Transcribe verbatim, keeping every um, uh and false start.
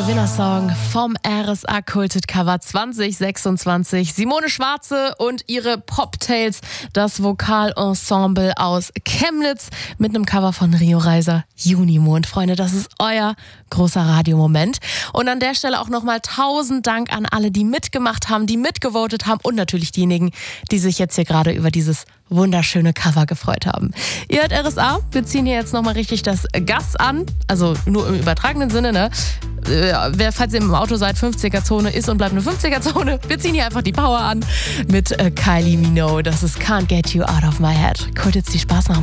Gewinnersong vom R S A Kulted Cover zwanzig sechsundzwanzig. Simone Schwarze und ihre Poptails, das Vokalensemble aus Chemnitz mit einem Cover von Rio Reiser, Junimond. Freunde, das ist euer großer Radiomoment. Und an der Stelle auch nochmal tausend Dank an alle, die mitgemacht haben, die mitgevotet haben und natürlich diejenigen, die sich jetzt hier gerade über dieses wunderschöne Cover gefreut haben. Ihr hört R S A, wir ziehen hier jetzt nochmal richtig das Gas an, also nur im übertragenen Sinne, ne? Wer, falls ihr im Auto seid, fünfziger-Zone ist und bleibt eine fünfziger-Zone. Wir ziehen hier einfach die Power an mit äh, Kylie Minogue. Das ist Can't Get You Out of My Head. Könnt jetzt viel Spaß machen.